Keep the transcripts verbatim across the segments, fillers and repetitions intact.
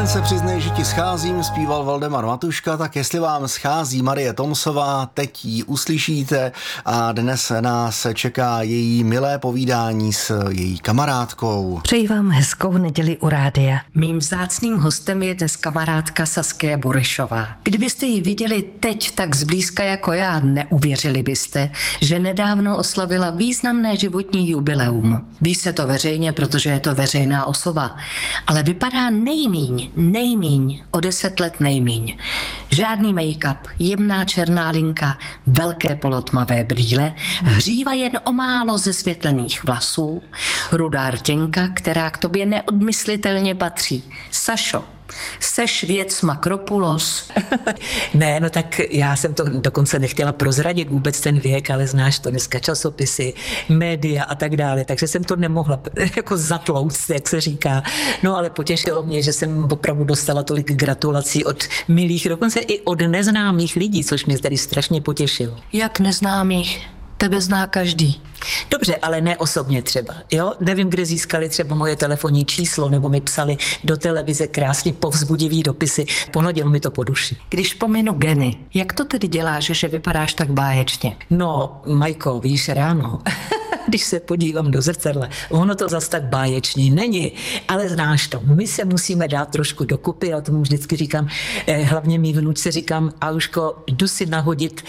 se přiznej, že ti scházím, zpíval Valdemar Matuška, tak jestli vám schází Marie Tomsová, teď ji uslyšíte a dnes nás čeká její milé povídání s její kamarádkou. Přeji vám hezkou neděli u rádia. Mým vzácným hostem je dnes kamarádka Saskia Burešová. Kdybyste ji viděli teď tak zblízka jako já, neuvěřili byste, že nedávno oslavila významné životní jubileum. Ví se to veřejně, protože je to veřejná osoba, ale vypadá nejmíň, nejmíň, o deset let nejmíň. Žádný make-up, jemná černá linka, velké polotmavé brýle, hříva jen o málo zesvětlených vlasů, rudá rtěnka, která k tobě neodmyslitelně patří. Sašo, seš věc Makropulos. Ne, no tak já jsem to dokonce nechtěla prozradit vůbec ten věk, ale znáš to dneska časopisy, média a tak dále, takže jsem to nemohla jako zatlouct, jak se říká. No ale potěšilo mě, že jsem opravdu dostala tolik gratulací od milých, dokonce i od neznámých lidí, což mě tady strašně potěšilo. Jak neznámých? Tebe zná každý. Dobře, ale ne osobně třeba, jo? Nevím, kde získali třeba moje telefonní číslo, nebo mi psali do televize krásně povzbudivý dopisy. Pohnodilo mi to po duši. Když pominu geny, jak to tedy děláš, že vypadáš tak báječně? No, Majko, víš, ráno, když se podívám do zrcadla, ono to zas tak báječný není, ale znáš to, my se musíme dát trošku dokupy, já tomu vždycky říkám, eh, hlavně mý vnučce říkám, Aluško, jdu si nahodit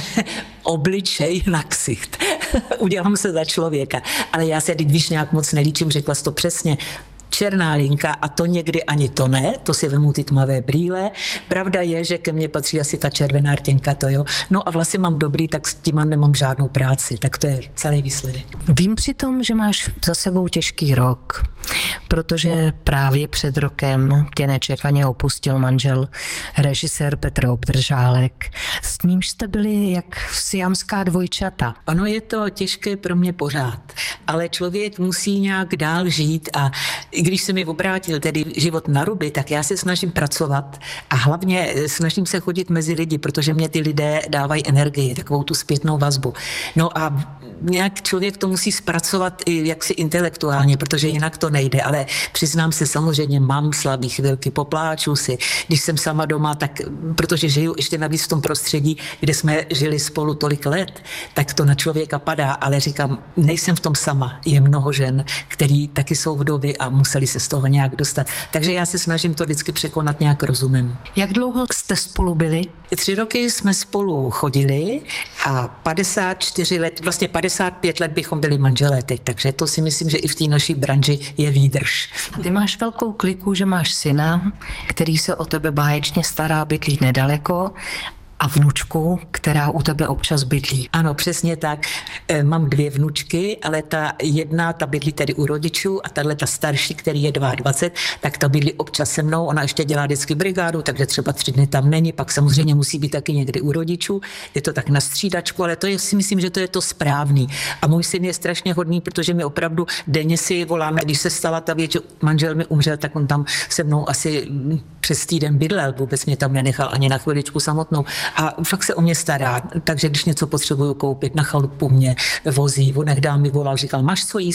obličej na ksicht. Udělám se za člověka. Ale já se, když nějak moc nelíčím, řekla jsi to přesně, černá linka a to někdy ani to ne, to si vemu ty tmavé brýle. Pravda je, že ke mně patří asi ta červená rtěnka, to jo. No a vlastně mám dobrý, tak s tím nemám žádnou práci, tak to je celý výsledek. Vím přitom, že máš za sebou těžký rok, protože právě před rokem tě nečekaně opustil manžel, režisér Petr Obdržálek. S nímž jste byli jak siamská dvojčata. Ono je to těžké pro mě pořád, ale člověk musí nějak dál žít a když se mi obrátil tedy život na ruby, tak já se snažím pracovat a hlavně snažím se chodit mezi lidi, protože mě ty lidé dávají energii, takovou tu zpětnou vazbu. No a nějak člověk to musí zpracovat i jaksi intelektuálně, protože jinak to nejde, ale přiznám se, samozřejmě mám slabý chvilky, popláču si, když jsem sama doma, tak protože žiju ještě navíc v tom prostředí, kde jsme žili spolu tolik let, tak to na člověka padá, ale říkám, nejsem v tom sama, je mnoho žen, který taky jsou vdovy a museli se z toho nějak dostat. Takže já se snažím to vždycky překonat nějak rozumem. Jak dlouho jste spolu byli? Tři roky jsme spolu chodili a padesát čtyři let, vlastně padesát pět let bychom byli manželé teď, takže to si myslím, že i v té naší branži je výdrž. Ty máš velkou kliku, že máš syna, který se o tebe báječně stará, bydlí nedaleko, a vnučku, která u tebe občas bydlí. Ano, přesně tak. E, mám dvě vnučky, ale ta jedna, ta bydlí tedy u rodičů a tahle ta starší, který je dvacet dva, tak ta bydlí občas se mnou. Ona ještě dělá vždycky brigádu, takže třeba tři dny tam není, pak samozřejmě musí být taky někdy u rodičů. Je to tak na střídačku, ale to je, si myslím, že to je to správný. A můj syn je strašně hodný, protože mi opravdu denně si voláme, když se stala ta věc, že manžel mi umřel, tak on tam se mnou asi přes týden bydlel, vůbec mě tam nenechal ani na chviličku samotnou. A fakt se o mě stará, takže když něco potřebuju koupit, na chalupu mě vozí, on dá mi volal, říkal, máš co jíst?